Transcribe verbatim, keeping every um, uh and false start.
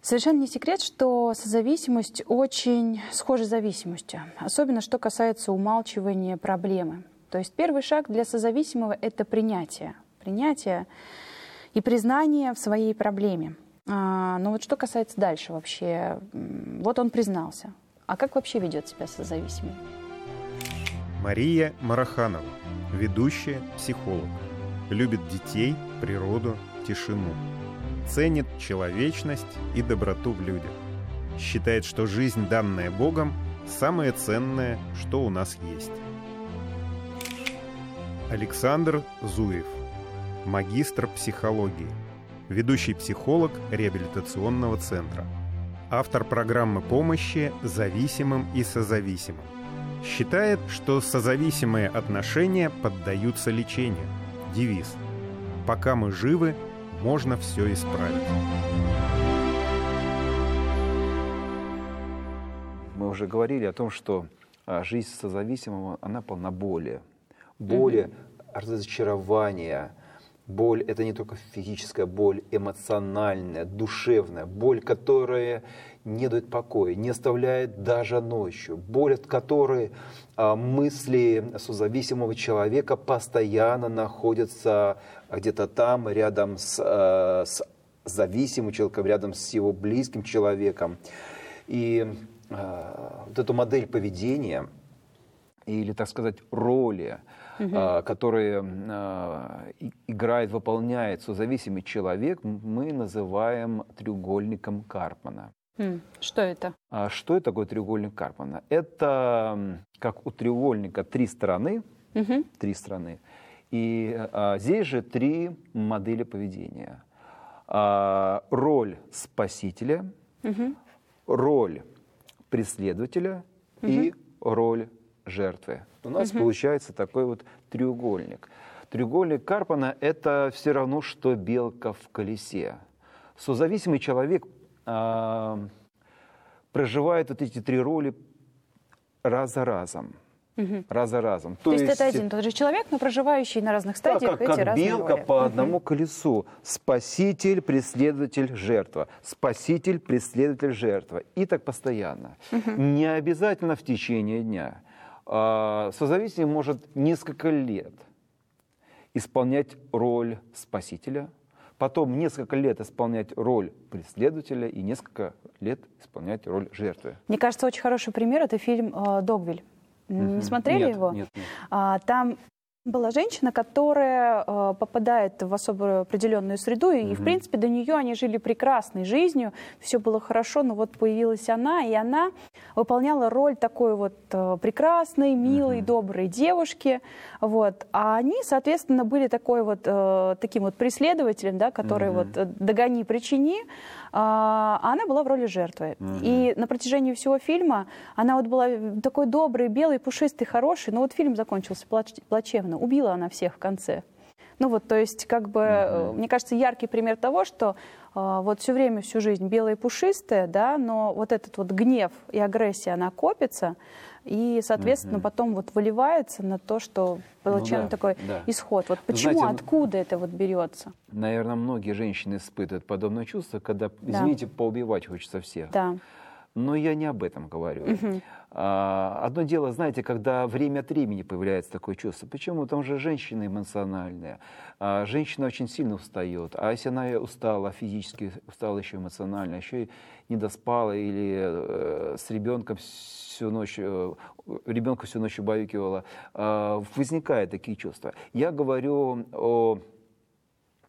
Совершенно не секрет, что созависимость очень схожа с зависимостью, особенно что касается умалчивания проблемы. То есть первый шаг для созависимого — это принятие. Принятие и признание в своей проблеме. А, но вот что касается дальше вообще, вот он признался. А как вообще ведет себя созависимый? Мария Мараханова, ведущая, психолог. Любит детей, природу, тишину. Ценит человечность и доброту в людях. Считает, что жизнь, данная Богом, самое ценное, что у нас есть. Александр Зуев, магистр психологии, ведущий психолог реабилитационного центра, автор программы помощи зависимым и созависимым. Считает, что созависимые отношения поддаются лечению. Девиз: «Пока мы живы, можно все исправить». Мы уже говорили о том, что жизнь созависимого, она полна боли. Боли, mm-hmm. разочарования. Боль — это не только физическая боль, эмоциональная, душевная. Боль, которая не дает покоя, не оставляет даже ночью. Боль, от которой а, мысли созависимого человека постоянно находятся где-то там, рядом с, а, с зависимым человеком, рядом с его близким человеком. И а, вот эту модель поведения, или, так сказать, роли, Uh-huh. которые э, играет, выполняет созависимый человек, мы называем треугольником Карпмана. Mm. Что это? А что это такое треугольник Карпмана? Это как у треугольника три стороны, uh-huh. три стороны, и а, здесь же три модели поведения. А, роль спасителя, uh-huh. роль преследователя uh-huh. и роль жертвы. У нас угу. получается такой вот треугольник. Треугольник Карпмана — это все равно, что белка в колесе. Созависимый человек а, проживает вот эти три роли раз за разом. Угу. Раз за разом. То, То есть, есть это один и тот же человек, но проживающий на разных стадиях да, как, эти как разные белка роли. по угу. одному колесу. Спаситель, преследователь, жертва. Спаситель, преследователь, жертва. И так постоянно. Угу. Не обязательно в течение дня. Созависимый может несколько лет исполнять роль спасителя, потом несколько лет исполнять роль преследователя и несколько лет исполнять роль жертвы. Мне кажется, очень хороший пример — это фильм «Догвилль». Не смотрели нет, его? Нет, нет. Там была женщина, которая э, попадает в особо определенную среду, и, mm-hmm. в принципе, до нее они жили прекрасной жизнью, все было хорошо, но вот появилась она, и она выполняла роль такой вот э, прекрасной, милой, mm-hmm. доброй девушки, вот, а они, соответственно, были такой вот, э, таким вот преследователем, да, который mm-hmm. вот э, догони, причини, а она была в роли жертвы. Mm-hmm. И на протяжении всего фильма она вот была такой добрый, белый, пушистый, хороший, но вот фильм закончился плач- плачевно. Убила она всех в конце. Ну вот, то есть, как бы, mm-hmm. мне кажется, яркий пример того, что э, вот все время, всю жизнь белая и пушистая, да, но вот этот вот гнев и агрессия, она копится, и, соответственно, mm-hmm. потом вот выливается на то, что получаем ну, да, такой да. исход. Вот почему, знаете, откуда это вот берется? Наверное, многие женщины испытывают подобное чувство, когда, да. извините, поубивать хочется всех. Да. Но я не об этом говорю. Угу. А, одно дело, знаете, когда время от времени появляется такое чувство. Почему? Там же женщина эмоциональная. А, женщина очень сильно устает. А если она устала физически, устала еще эмоционально, еще и не доспала или э, с ребенком всю ночь, э, ребенка всю ночь убаюкивала, э, возникают такие чувства. Я говорю о